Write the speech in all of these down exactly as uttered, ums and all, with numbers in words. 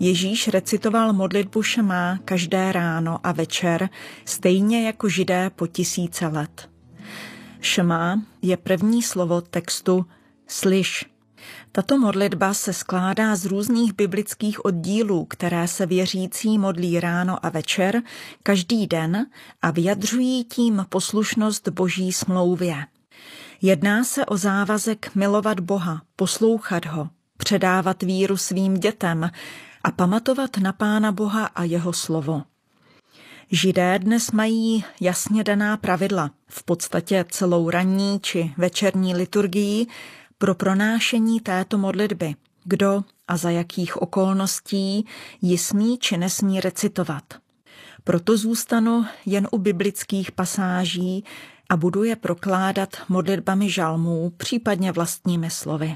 Ježíš recitoval modlitbu Šema každé ráno a večer, stejně jako Židé po tisíce let. Šema je první slovo textu slyš. Tato modlitba se skládá z různých biblických oddílů, které se věřící modlí ráno a večer, každý den a vyjadřují tím poslušnost Boží smlouvě. Jedná se o závazek milovat Boha, poslouchat ho, předávat víru svým dětem a pamatovat na Pána Boha a jeho slovo. Židé dnes mají jasně daná pravidla, v podstatě celou ranní či večerní liturgii, pro pronášení této modlitby, kdo a za jakých okolností ji smí či nesmí recitovat. Proto zůstanu jen u biblických pasáží a budu je prokládat modlitbami žalmů, případně vlastními slovy.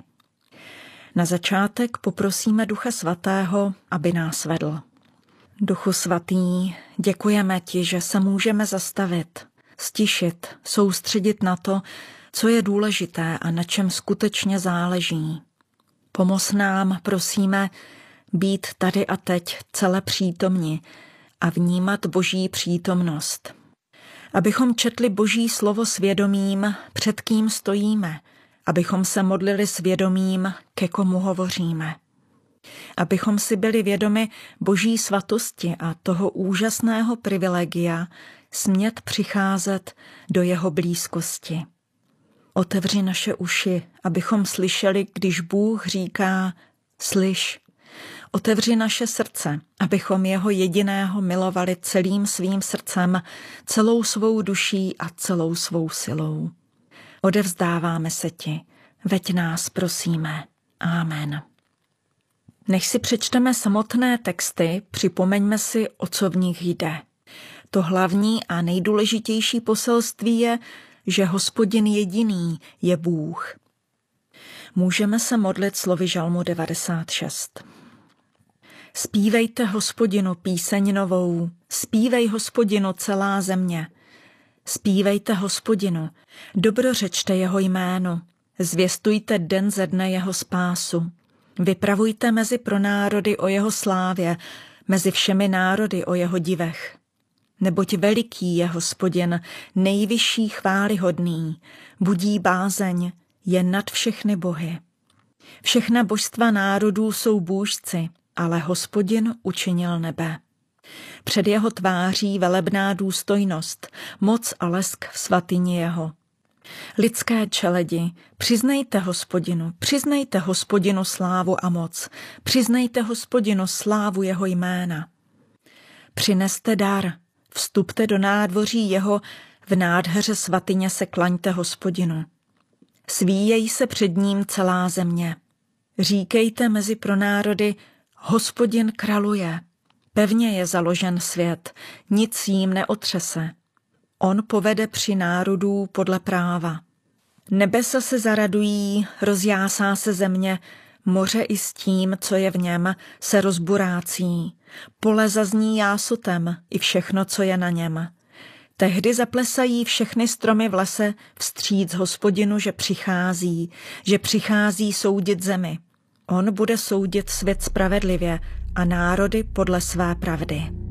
Na začátek poprosíme Ducha Svatého, aby nás vedl. Duchu Svatý, děkujeme ti, že se můžeme zastavit, stišit, soustředit na to, co je důležité a na čem skutečně záleží. Pomoz nám, prosíme, být tady a teď celé přítomni a vnímat Boží přítomnost. Abychom četli Boží slovo svědomím, před kým stojíme, abychom se modlili svědomím, ke komu hovoříme. Abychom si byli vědomi Boží svatosti a toho úžasného privilegia smět přicházet do jeho blízkosti. Otevři naše uši, abychom slyšeli, když Bůh říká slyš. Otevři naše srdce, abychom jeho jediného milovali celým svým srdcem, celou svou duší a celou svou silou. Odevzdáváme se ti, veď nás prosíme. Amen. Než si přečteme samotné texty, připomeňme si, o co v nich jde. To hlavní a nejdůležitější poselství je, že Hospodin jediný je Bůh. Můžeme se modlit slovy žalmu devadesát šest. Zpívejte Hospodinu píseň novou, zpívej Hospodinu celá země. Zpívejte Hospodinu, dobrořečte jeho jméno, zvěstujte den ze dne jeho spásu. Vypravujte mezi pronárody o jeho slávě, mezi všemi národy o jeho divech. Neboť veliký je Hospodin, nejvyšší chvályhodný, budí bázeň, je nad všechny bohy. Všechna božstva národů jsou bůžci, ale Hospodin učinil nebe. Před jeho tváří velebná důstojnost, moc a lesk v svatyni jeho. Lidské čeledi, přiznejte Hospodinu, přiznejte Hospodinu slávu a moc, přiznejte Hospodinu slávu jeho jména. Přineste dar, vstupte do nádvoří jeho, v nádheře svatyně se klaňte Hospodinu. Svíjej se před ním celá země. Říkejte mezi pronárody, Hospodin kraluje. Pevně je založen svět, nic jím neotřese. On povede při národů podle práva. Nebesa se zaradují, rozjásá se země, moře i s tím, co je v něm, se rozburácí. Pole zazní jásotem i všechno, co je na něm. Tehdy zaplesají všechny stromy v lese vstříc Hospodinu, že přichází, že přichází soudit zemi. On bude soudit svět spravedlivě a národy podle své pravdy.